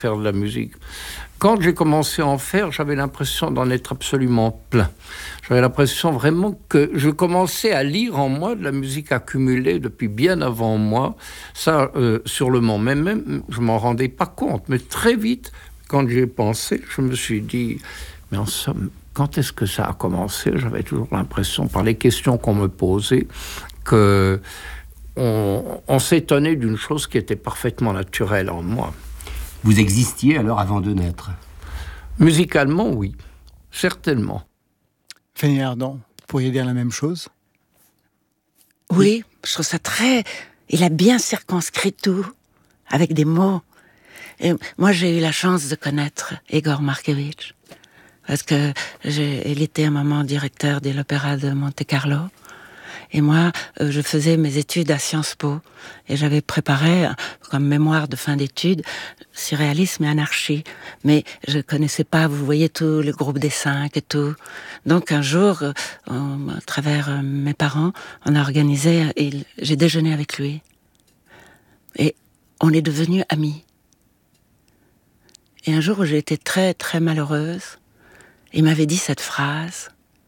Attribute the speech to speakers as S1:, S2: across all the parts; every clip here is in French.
S1: faire de la musique. Quand j'ai commencé à en faire, j'avais l'impression d'en être absolument plein. J'avais l'impression vraiment que je commençais à lire en moi de la musique accumulée depuis bien avant moi. Ça, sur le moment même, je m'en rendais pas compte. Mais très vite, quand j'y ai pensé, je me suis dit, mais en somme, quand est-ce que ça a commencé ? J'avais toujours l'impression, par les questions qu'on me posait, que on s'étonnait d'une chose qui était parfaitement naturelle en moi.
S2: Vous existiez alors avant de naître ?
S1: Musicalement, oui, certainement.
S3: Fanny Ardant, vous pourriez dire la même chose ?
S4: Oui, je trouve ça très... Il a bien circonscrit tout, avec des mots. Et moi, j'ai eu la chance de connaître Egor Markevitch, parce que il était un moment directeur de l'Opéra de Monte-Carlo. Et moi, je faisais mes études à Sciences Po. Et j'avais préparé, comme mémoire de fin d'études, surréalisme et anarchie. Mais je connaissais pas, vous voyez, tout le groupe des 5 et tout. Donc un jour, à travers mes parents, on a organisé, et j'ai déjeuné avec lui. Et on est devenus amis. Et un jour où j'ai été très, très malheureuse, il m'avait dit cette phrase.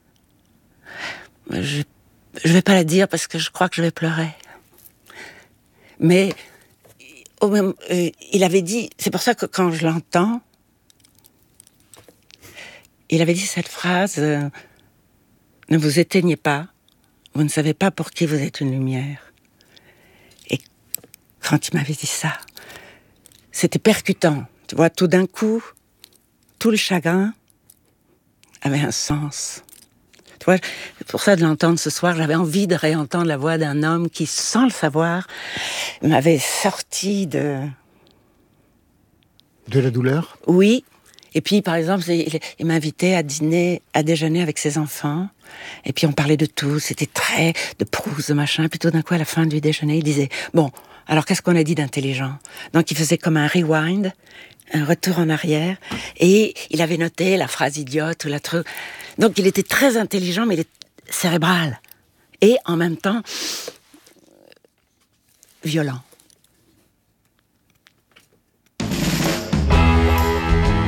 S4: Je vais pas la dire parce que je crois que je vais pleurer. Mais il avait dit, c'est pour ça que quand je l'entends, il avait dit cette phrase, ne vous éteignez pas, vous ne savez pas pour qui vous êtes une lumière. Et quand il m'avait dit ça, c'était percutant. Tu vois, tout d'un coup, tout le chagrin avait un sens. Tu vois, pour ça de l'entendre ce soir, j'avais envie de réentendre la voix d'un homme qui, sans le savoir, m'avait sorti de...
S3: De la douleur ?
S4: Oui. Et puis, par exemple, il m'invitait à déjeuner avec ses enfants. Et puis, on parlait de tout. C'était très de Proust, de machin. Puis tout d'un coup, à la fin du déjeuner, il disait, bon, alors qu'est-ce qu'on a dit d'intelligent ? Donc, il faisait comme un rewind, un retour en arrière. Et il avait noté la phrase idiote ou la truc. Donc, il était très intelligent, mais il est cérébral. Et en même temps, violent.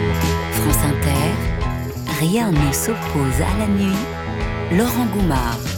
S5: France Inter, rien ne s'oppose à la nuit. Laurent Goumard.